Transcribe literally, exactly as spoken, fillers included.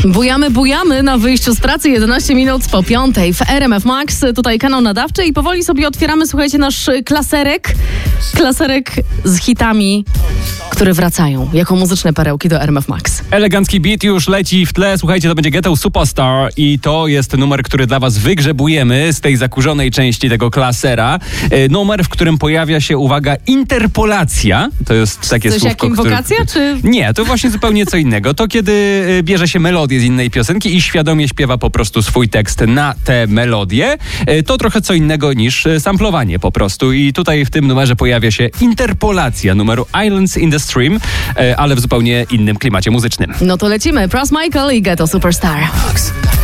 Bujamy, bujamy na wyjściu z pracy, jedenaście minut po piątej w R M F Max, tutaj kanał nadawczy i powoli sobie otwieramy, słuchajcie, nasz klaserek, klaserek z hitami, które wracają jako muzyczne perełki do R M F Max. Elegancki beat już leci w tle, słuchajcie, to będzie Ghetto Superstar i to jest numer, który dla was wygrzebujemy z tej zakurzonej części tego klasera. E, numer, w którym pojawia się, uwaga, interpolacja. To jest takie Coś słówko, jak inwokacja, które... czy... Nie, to właśnie zupełnie co innego. To kiedy bierze się melodię z innej piosenki i świadomie śpiewa po prostu swój tekst na tę melodię. E, to trochę co innego niż samplowanie po prostu i tutaj w tym numerze pojawia się interpolacja numeru Islands in the Stream, e, ale w zupełnie innym klimacie muzycznym. No to lecimy. Pras Michael i Ghetto Superstar.